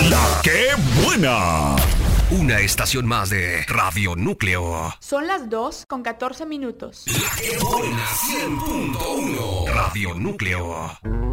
La que buena. Una estación más de Radio Núcleo. Son las 2:14 minutos. La que buena 100.1 Radio Núcleo.